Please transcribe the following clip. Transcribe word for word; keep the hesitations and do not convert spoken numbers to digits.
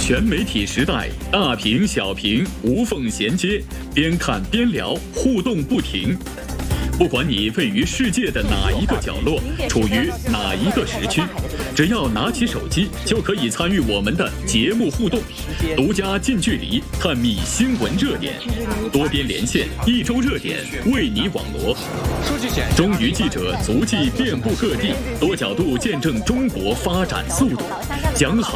全媒体时代，大屏小屏无缝衔接，边看边聊，互动不停。不管你位于世界的哪一个角落，处于哪一个时区，只要拿起手机，就可以参与我们的节目互动，独家近距离探秘新闻热点，多边连线，一周热点为你网罗。中娱记者足迹遍布各地，多角度见证中国发展速度，讲好